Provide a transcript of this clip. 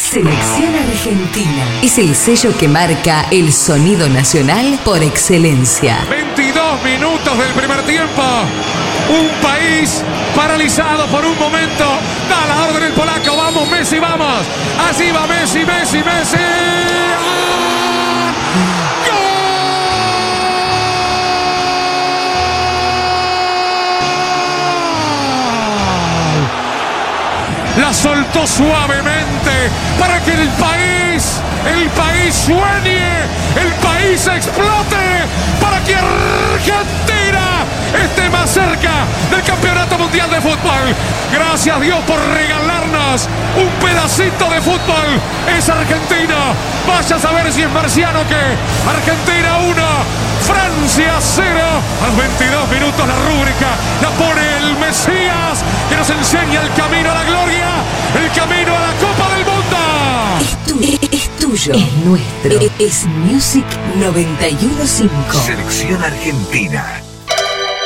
Selección Argentina. Es el sello que marca el sonido nacional por excelencia. 22 minutos del primer tiempo. Un país paralizado por un momento. Da la orden el polaco. Vamos, Messi, vamos. Así va Messi, Messi, Messi. ¡Ah! ¡Gol! La soltó suavemente para que el país sueñe, el país explote, para que Argentina esté más cerca del campeonato mundial de fútbol. Gracias a Dios por regalarnos un pedacito de fútbol. Es Argentina. Vaya a saber si es marciano que Argentina 1, Francia 0. A los 22 minutos la rúbrica la pone el Mesías, que nos enseña el camino a la gloria, el camino a la Copa del Mundo. Es tuyo, es nuestro, es Music 91.5. Selección Argentina.